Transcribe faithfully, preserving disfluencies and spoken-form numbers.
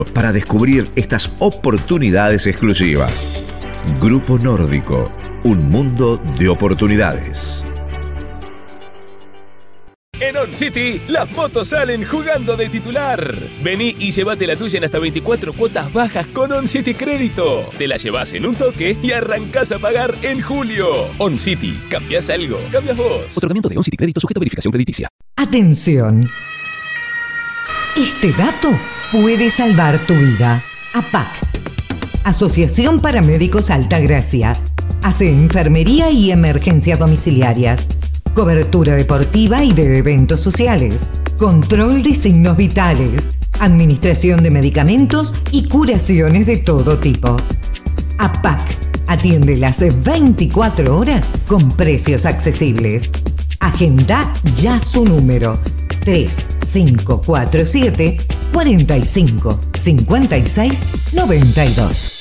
para descubrir estas oportunidades exclusivas. Grupo Nórdico, un mundo de oportunidades. En On City, las motos salen jugando de titular. Vení y llévate la tuya en hasta veinticuatro cuotas bajas con On City Crédito. Te la llevas en un toque y arrancás a pagar en julio. On City, cambiás algo, cambias vos. Otorgamiento de On City Crédito sujeto a verificación crediticia. Atención. Este dato puede salvar tu vida. A P A C, Asociación Paramédicos Altagracia, hace enfermería y emergencias domiciliarias, cobertura deportiva y de eventos sociales, control de signos vitales, administración de medicamentos y curaciones de todo tipo. A P A C atiende las veinticuatro horas con precios accesibles. Agenda ya su número tres cinco cuatro siete, cuatro cinco, cinco seis nueve dos.